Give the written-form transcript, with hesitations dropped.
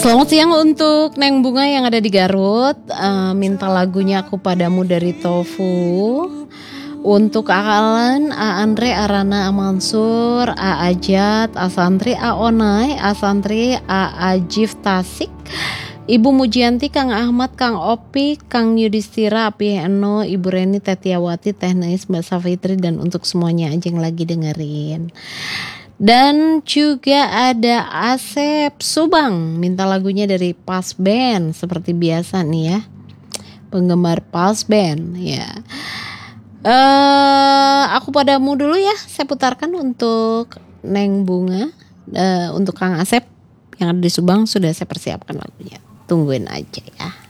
Selamat siang untuk Neng Bunga yang ada di Garut. Minta lagunya Aku Padamu dari Tofu. Untuk A Alan, A Andre, A Rana, A Mansur, A Ajat, A Santri, A Onai, A Santri, A Ajif Tasik, Ibu Mujianti, Kang Ahmad, Kang Opi, Kang Yudhistira, Api Eno, Ibu Reni, Tetiawati, Teh Nais, Mbak Safitri, dan untuk semuanya aja yang lagi dengerin. Dan juga ada Asep Subang, minta lagunya dari Pas Band, seperti biasa nih ya, penggemar Pas Band ya. Aku Padamu dulu ya, saya putarkan untuk Neng Bunga. Untuk Kang Asep yang ada di Subang sudah saya persiapkan lagunya, tungguin aja ya.